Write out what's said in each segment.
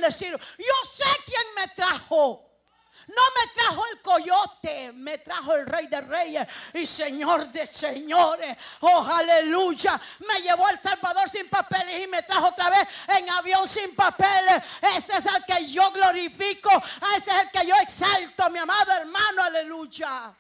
decir, yo sé quién me trajo. No me trajo el coyote, me trajo el Rey de Reyes y Señor de Señores. Oh, aleluya. Me llevó a El Salvador sin papeles y me trajo otra vez en avión sin papeles. Ese es el que yo glorifico. Ese es el que yo exalto, mi amado hermano, aleluya.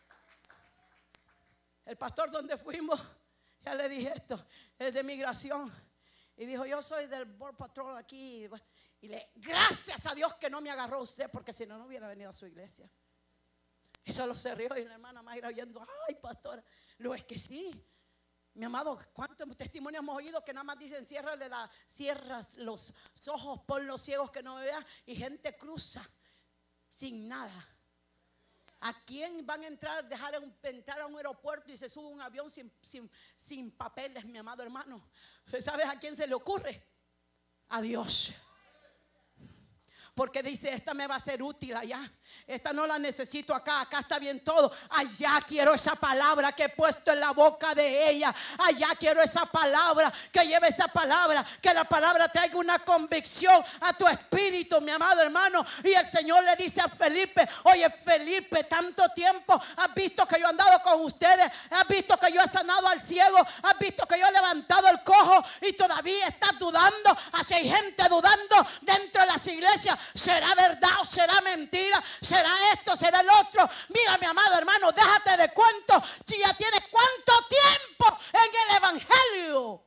El pastor donde fuimos, ya le dije esto, es de migración. Y dijo, yo soy del Border Patrol aquí. Y gracias a Dios que no me agarró usted, porque si no, no hubiera venido a su iglesia. Y solo se rió y la hermana Mayra oyendo, ay, pastora. Luego es que sí, mi amado, ¿cuántos testimonios hemos oído que nada más dicen cierras los ojos, pon los ciegos que no me vean? Y gente cruza sin nada. ¿A quién van a entrar, entrar a un aeropuerto y se sube un avión sin papeles, mi amado hermano? ¿Sabes a quién se le ocurre? A Dios. Porque dice, esta me va a ser útil allá. Esta no la necesito acá. Acá está bien todo. Allá quiero esa palabra que he puesto en la boca de ella. Allá quiero esa palabra, que lleve esa palabra, que la palabra traiga una convicción a tu espíritu, mi amado hermano. Y el Señor le dice a Felipe, oye Felipe, tanto tiempo has visto que yo he andado con ustedes, has visto que yo he sanado al ciego, has visto que yo he levantado el cojo y todavía estás dudando. Así hay gente dudando dentro de las iglesias. ¿Será verdad o será mentira? ¿Será esto? ¿Será el otro? Mira, mi amado hermano, déjate de cuento. Si ya tienes cuánto tiempo en el evangelio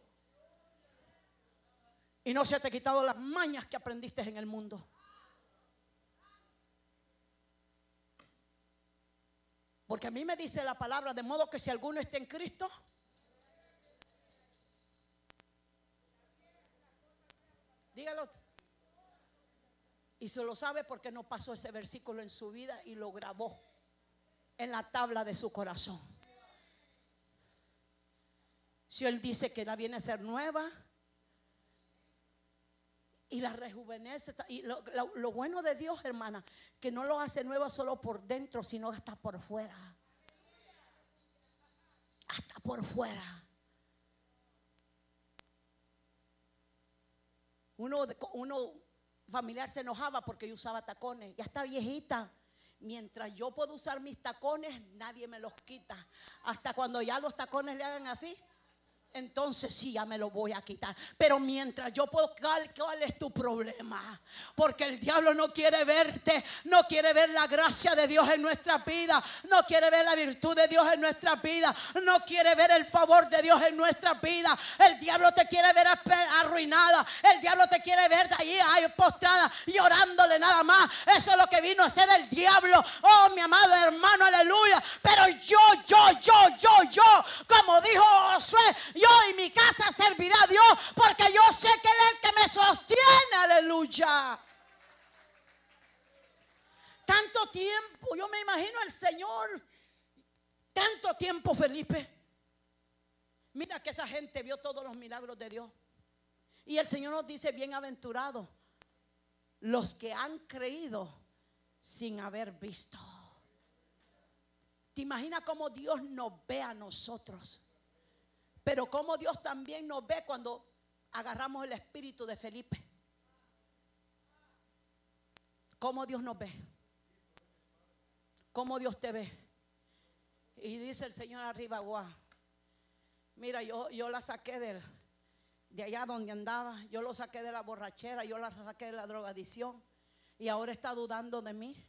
y no se te ha quitado las mañas que aprendiste en el mundo. Porque a mí me dice la palabra, de modo que si alguno está en Cristo, dígalo. Y se lo sabe porque no pasó ese versículo en su vida y lo grabó en la tabla de su corazón. Si Él dice que la viene a ser nueva y la rejuvenece. Y lo bueno de Dios, hermana, que no lo hace nueva solo por dentro, sino hasta por fuera. Hasta por fuera. Uno familiar se enojaba porque yo usaba tacones. Ya está viejita. Mientras yo puedo usar mis tacones, nadie me los quita. Hasta cuando ya los tacones le hagan así, entonces sí, ya me lo voy a quitar. Pero mientras yo puedo, ¿cuál es tu problema? Porque el diablo no quiere verte, no quiere ver la gracia de Dios en nuestra vida, no quiere ver la virtud de Dios en nuestra vida, no quiere ver el favor de Dios en nuestra vida. El diablo te quiere ver arruinada, el diablo te quiere ver ahí postrada, llorándole nada más. Eso es lo que vino a hacer el diablo. Oh, mi amado hermano, aleluya. Pero yo, como dijo Josué, yo y mi casa servirá a Dios, porque yo sé que Él es el que me sostiene, aleluya. Tanto tiempo, yo me imagino al Señor, tanto tiempo, Felipe. Mira que esa gente vio todos los milagros de Dios. Y el Señor nos dice, bienaventurados los que han creído sin haber visto. ¿Te imaginas cómo Dios nos ve a nosotros? Pero cómo Dios también nos ve cuando agarramos el espíritu de Felipe. Cómo Dios nos ve. Cómo Dios te ve. Y dice el Señor arriba, guau. Mira, yo la saqué de allá donde andaba. Yo lo saqué de la borrachera. Yo la saqué de la drogadicción. Y ahora está dudando de mí.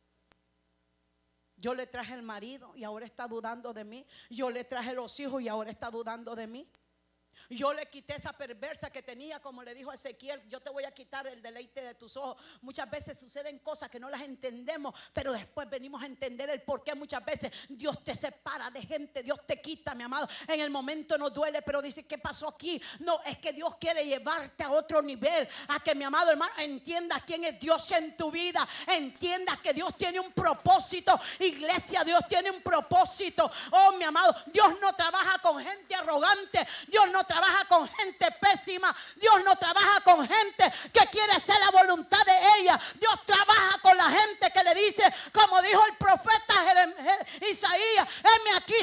Yo le traje el marido y ahora está dudando de mí. Yo le traje los hijos y ahora está dudando de mí. Yo le quité esa perversa que tenía, como le dijo a Ezequiel, yo te voy a quitar el deleite de tus ojos. Muchas veces suceden cosas que no las entendemos, pero después venimos a entender el por qué muchas veces Dios te separa de gente, Dios te quita, mi amado. En el momento no duele, pero dice, ¿qué pasó aquí? No, es que Dios quiere llevarte a otro nivel, a que, mi amado hermano, entiendas quién es Dios en tu vida, entiendas que Dios tiene un propósito. Iglesia, Dios tiene un propósito. Oh, mi amado, Dios no trabaja con gente arrogante, Dios no trabaja con gente pésima, Dios no trabaja con gente que quiere hacer la voluntad de ella. Dios trabaja con la gente que le dice, como dijo el profeta Isaías, heme aquí,